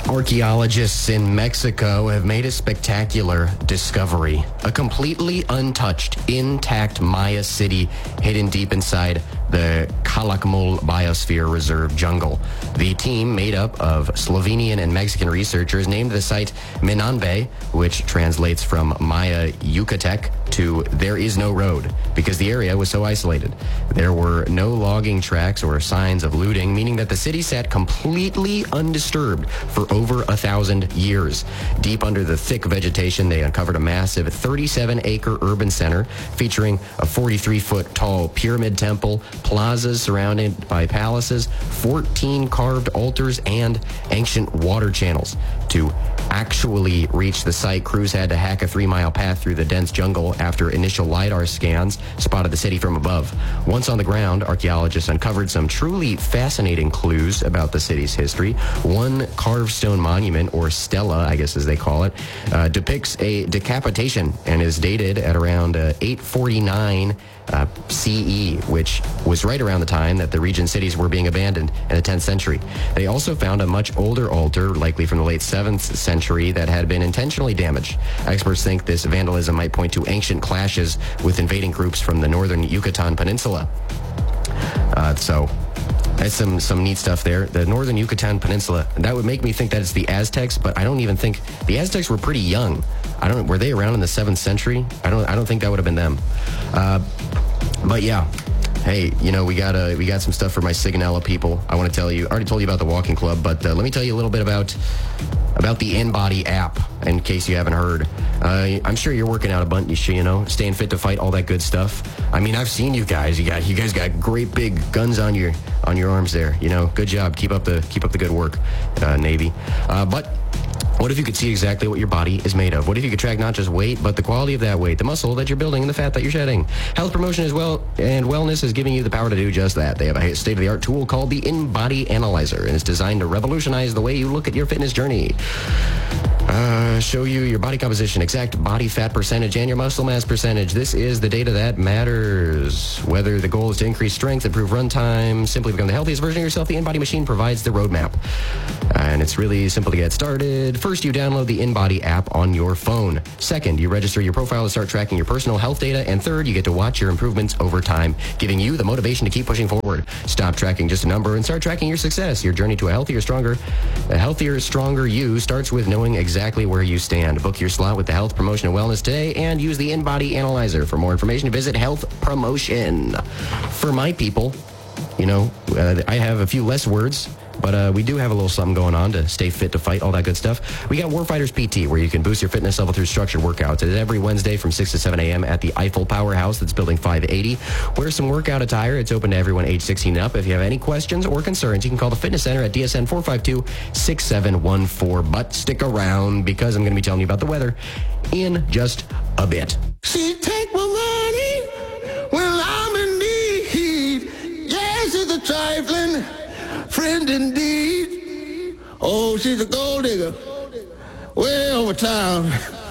Archaeologists in Mexico have made a spectacular discovery. A completely untouched, intact Maya city hidden deep inside the Calakmul Biosphere Reserve jungle. The team, made up of Slovenian and Mexican researchers, named the site Minanbe, which translates from Maya Yucatec to "there is no road," because the area was so isolated. There were no logging tracks or signs of looting, meaning that the city sat completely undisturbed for over 1,000 years. Deep under the thick vegetation, they uncovered a massive 37-acre urban center featuring a 43-foot tall pyramid temple, plazas surrounded by palaces, 14 carved altars, and ancient water channels. To actually reach the site, crews had to hack a 3-mile path through the dense jungle after initial LiDAR scans spotted the city from above. Once on the ground, archaeologists uncovered some truly fascinating clues about the city's history. One carved stone monument, or stela, I guess as they call it, depicts a decapitation and is dated at around 849 CE, which was right around the time that the region's cities were being abandoned in the 10th century. They also found a much older altar, likely from the late 7th century, that had been intentionally damaged. Experts think this vandalism might point to ancient clashes with invading groups from the northern Yucatan Peninsula. So that's some neat stuff there. The northern Yucatan Peninsula. That would make me think that it's the Aztecs, but I don't even think the Aztecs were pretty young. Were they around in the 7th century? I don't think that would have been them. But yeah. Hey, we got some stuff for my Sigonella people. I want to tell you. I already told you about the walking club, but let me tell you a little bit about the InBody app, in case you haven't heard. I'm sure you're working out a bunch, staying fit to fight, all that good stuff. I mean, I've seen you guys. You guys got great big guns on your arms there. Good job. Keep up the good work, Navy. But what if you could see exactly what your body is made of? What if you could track not just weight, but the quality of that weight, the muscle that you're building, and the fat that you're shedding? Health Promotion and Wellness is giving you the power to do just that. They have a state-of-the-art tool called the InBody Analyzer, and it's designed to revolutionize the way you look at your fitness journey. Show you your body composition, exact body fat percentage, and your muscle mass percentage. This is the data that matters. Whether the goal is to increase strength, improve run time, simply become the healthiest version of yourself, the InBody machine provides the roadmap. And it's really simple to get started. First, you download the InBody app on your phone. Second, you register your profile to start tracking your personal health data. And third, you get to watch your improvements over time, giving you the motivation to keep pushing forward. Stop tracking just a number and start tracking your success. Your journey to a healthier, stronger you starts with knowing exactly where you stand. Book your slot with the Health Promotion and Wellness today and use the InBody Analyzer. For more information, visit Health Promotion. For my people, I have a few less words, but we do have a little something going on to stay fit to fight, all that good stuff. We got Warfighters PT, where you can boost your fitness level through structured workouts. It's every Wednesday from 6 to 7 a.m. at the Eiffel Powerhouse that's building 580. Wear some workout attire. It's open to everyone age 16 and up. If you have any questions or concerns, you can call the Fitness Center at DSN 452-6714. But stick around, because I'm going to be telling you about the weather in just a bit. She take my money when I'm in need. Yes, it's a trifling friend indeed. Oh, she's a gold digger way over town.